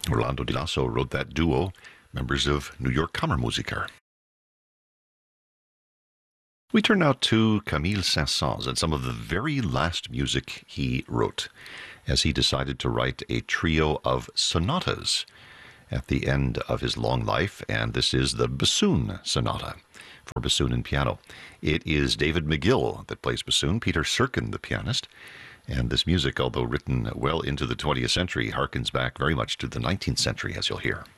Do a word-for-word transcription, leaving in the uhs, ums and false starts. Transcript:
Orlando Di Lasso wrote that duo, members of New York Kammermusiker. We turn now to Camille Saint-Saëns and some of the very last music he wrote, as he decided to write a trio of sonatas at the end of his long life, and this is the bassoon sonata for bassoon and piano. It is David McGill that plays bassoon, Peter Serkin the pianist, and this music, although written well into the twentieth century, harkens back very much to the nineteenth century, as you'll hear.